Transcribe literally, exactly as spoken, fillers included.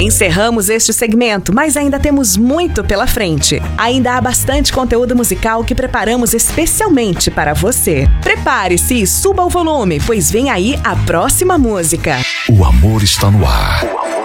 Encerramos este segmento, mas ainda temos muito pela frente. Ainda há bastante conteúdo musical que preparamos especialmente para você. Prepare-se e suba o volume, pois vem aí a próxima música. O amor está no ar.